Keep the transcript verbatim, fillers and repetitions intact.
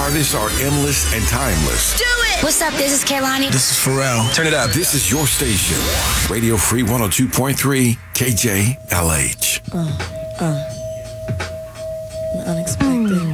artists are endless and timeless. Do it! What's up? This is Kehlani. This is Pharrell. Turn it up. This is your station. Radio Free one oh two point three K J L H. Uh, uh.